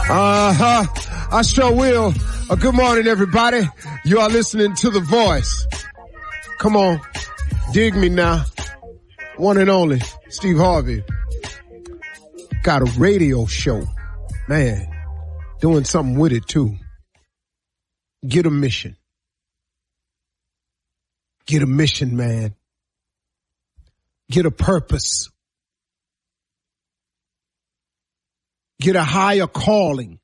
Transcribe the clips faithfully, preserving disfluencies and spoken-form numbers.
Uh-huh. I sure will. Uh, good morning, everybody. You are listening to The Voice. Come on. Dig me now. One and only, Steve Harvey. Got a radio show. Man, doing something with it, too. Get a mission. Get a mission, man. Get a purpose. Get a higher calling.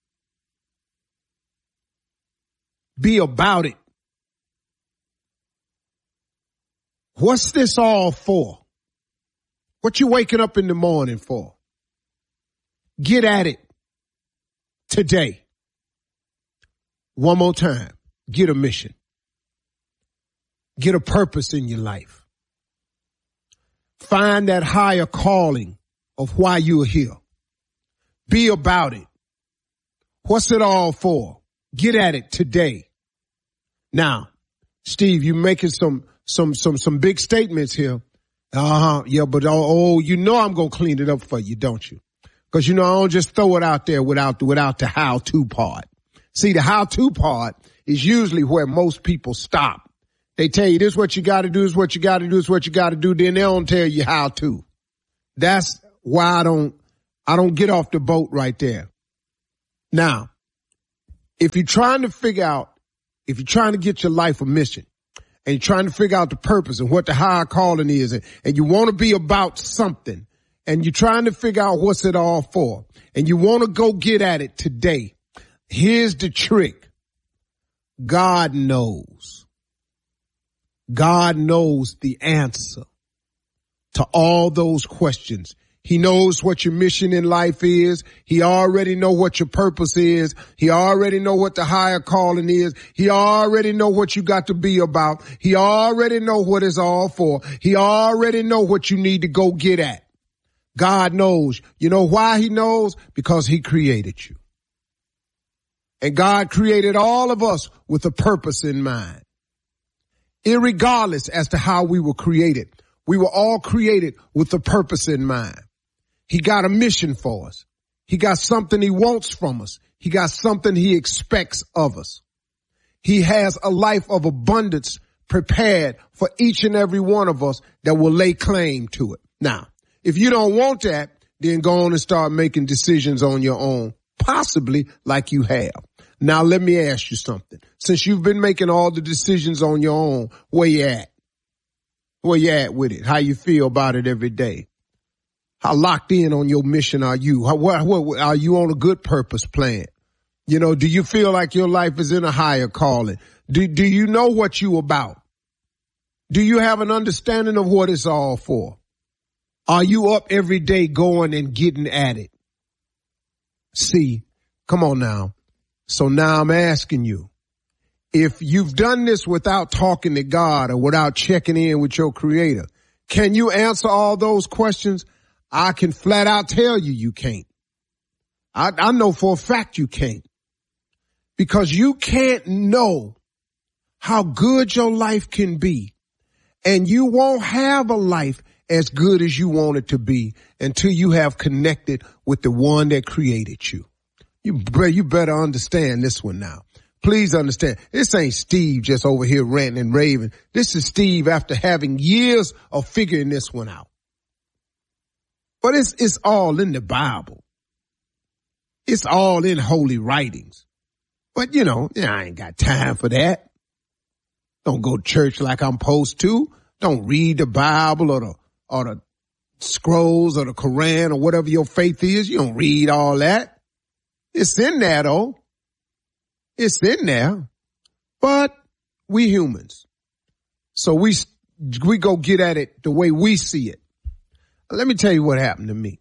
Be about it. What's this all for? What you waking up in the morning for? Get at it today. One more time. Get a mission. Get a purpose in your life. Find that higher calling of why you're here. Be about it. What's it all for? Get at it today. Now, Steve, you're making some, some, some, some big statements here. Uh-huh. Yeah, but oh, oh you know I'm going to clean it up for you, don't you? Because, you know, I don't just throw it out there without, without the how-to part. See, the how-to part is usually where most people stop. They tell you this is what you got to do, this is what you got to do, this is what you got to do. Then they don't tell you how to. That's why I don't, I don't get off the boat right there. Now, if you're trying to figure out, if you're trying to get your life a mission and you're trying to figure out the purpose and what the higher calling is and, and you want to be about something and you're trying to figure out what's it all for and you want to go get at it today, here's the trick. God knows. God knows the answer to all those questions. He knows what your mission in life is. He already know what your purpose is. He already know what the higher calling is. He already know what you got to be about. He already know what it's all for. He already know what you need to go get at. God knows. You know why he knows? Because he created you. And God created all of us with a purpose in mind. Irregardless as to how we were created, we were all created with a purpose in mind. He got a mission for us. He got something he wants from us. He got something he expects of us. He has a life of abundance prepared for each and every one of us that will lay claim to it. Now, if you don't want that, then go on and start making decisions on your own, possibly like you have. Now, let me ask you something. Since you've been making all the decisions on your own, where you at? Where you at with it? How you feel about it every day? How locked in on your mission are you? How, what, what, are you on a good purpose plan? You know, do you feel like your life is in a higher calling? Do, do you know what you about? Do you have an understanding of what it's all for? Are you up every day going and getting at it? See, come on now. So now I'm asking you, if you've done this without talking to God or without checking in with your creator, can you answer all those questions? I can flat out tell you you can't. I, I know for a fact you can't. Because you can't know how good your life can be. And you won't have a life as good as you want it to be until you have connected with the one that created you. You, you better understand this one now. Please understand. This ain't Steve just over here ranting and raving. This is Steve after having years of figuring this one out. But it's, it's all in the Bible. It's all in holy writings. But, you know, yeah, I ain't got time for that. Don't go to church like I'm supposed to. Don't read the Bible or the, or the scrolls or the Quran or whatever your faith is. You don't read all that. It's in there, though. It's in there. But we humans. So we, we go get at it the way we see it. Let me tell you what happened to me.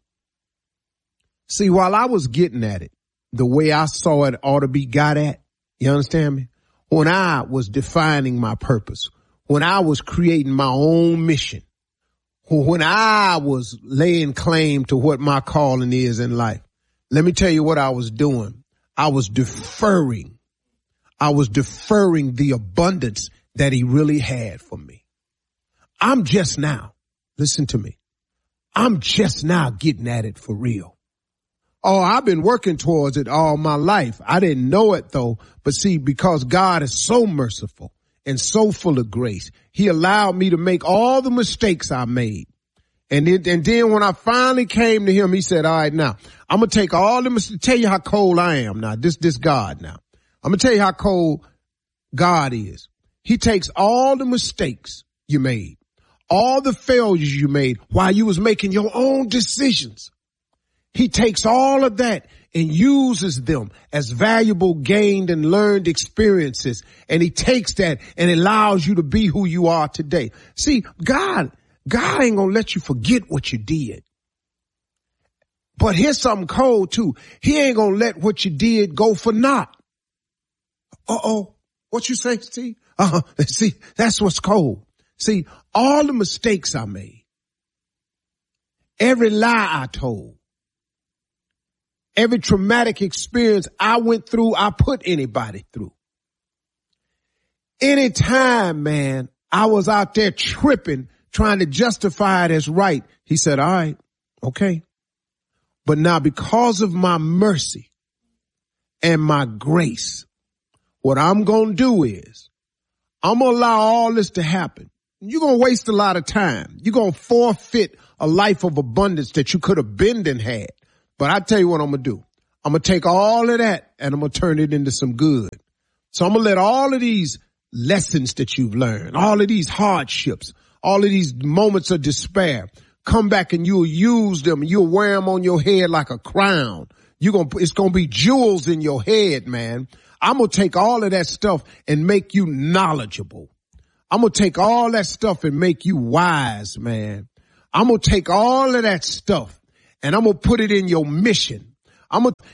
See, while I was getting at it, the way I saw it ought to be got at, you understand me? When I was defining my purpose, when I was creating my own mission, when I was laying claim to what my calling is in life, let me tell you what I was doing. I was deferring. I was deferring the abundance that he really had for me. I'm just now, listen to me. I'm just now getting at it for real. Oh, I've been working towards it all my life. I didn't know it though. But see, because God is so merciful and so full of grace, he allowed me to make all the mistakes I made. And then, and then when I finally came to him, he said, all right, now I'm going to take all the mistakes, tell you how cold I am now. This, this God now. I'm going to tell you how cold God is. He takes all the mistakes you made, all the failures you made while you was making your own decisions. He takes all of that and uses them as valuable gained and learned experiences. And he takes that and allows you to be who you are today. See, God, God ain't gonna let you forget what you did. But here's something cold too. He ain't gonna let what you did go for naught. Uh-oh. What you say, Steve? Uh-huh. See, that's what's cold. See, all the mistakes I made, every lie I told, every traumatic experience I went through, I put anybody through. Anytime, man, I was out there tripping, trying to justify it as right, he said, all right, okay. But now because of my mercy and my grace, what I'm going to do is I'm going to allow all this to happen. You're going to waste a lot of time. You're going to forfeit a life of abundance that you could have been and had. But I tell you what I'm going to do. I'm going to take all of that and I'm going to turn it into some good. So I'm going to let all of these lessons that you've learned, all of these hardships, all of these moments of despair, come back and you'll use them. You'll wear them on your head like a crown. You're going to, it's going to be jewels in your head, man. I'm going to take all of that stuff and make you knowledgeable. I'm going to take all that stuff and make you wise, man. I'm going to take all of that stuff and I'm going to put it in your mission. I'm going to,